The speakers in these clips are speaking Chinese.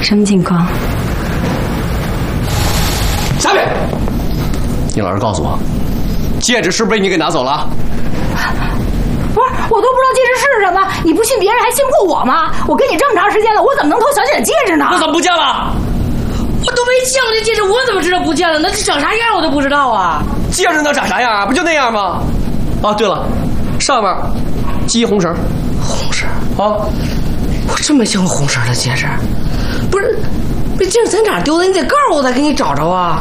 什么情况？ 下面，你老实告诉我，戒指是不是被你给拿走了？ 不是，我都不知道戒指是什么，你不信别人还信不过我吗？我跟你这么长时间了，我怎么能偷小姐的戒指呢？ 那怎么不见了？ 我都没见过这戒指，我怎么知道不见了？那长啥样我都不知道啊！ 戒指能长啥样啊？不就那样吗？啊，对了，上面系红绳。 红绳啊， 我真没见过红绳的戒指。不是，这戒指在哪儿丢的？你得告诉我，再给你找着啊！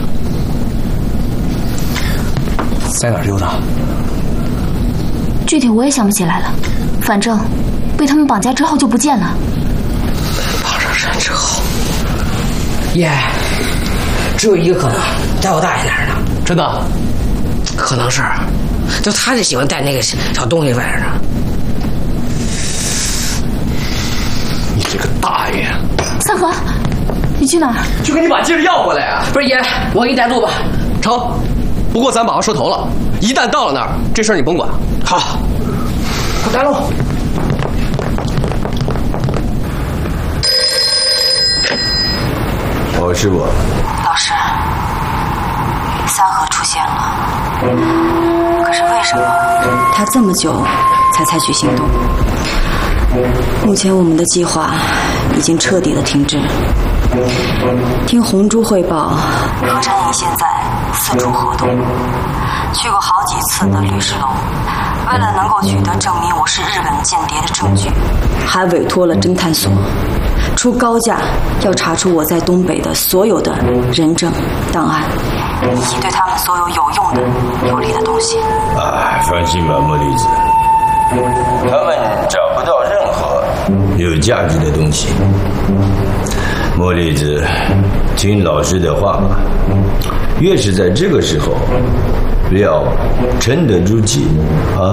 在哪儿丢的？ 具体我也想不起来了，反正被他们绑架之后就不见了。 绑上山之后，爷，只有一个可能，在我大爷那儿呢。 真的？ 可能是，就他就喜欢带那个小东西外上。 你这个大爷！ 三河，你去哪儿？ 就给你把戒指要回来啊！ 不是爷，我给你带路吧。 成，不过咱把话说头了，一旦到了那儿，这事儿你甭管。 好，快带路。 是我。 老师，三河出现了，可是为什么他这么久才采取行动？目前我们的计划已经彻底的停滞。听红珠汇报，何晨颖现在四处活动，去过好几次的律师楼，为了能够取得证明我是日本间谍的证据，还委托了侦探所，出高价要查出我在东北的所有的人证档案，以及对他们所有有用的有利的东西。 放心吧，茉莉子，他们找不到任何有价值的东西。茉莉子，听老师的话，越是在这个时候，不要沉得住气啊。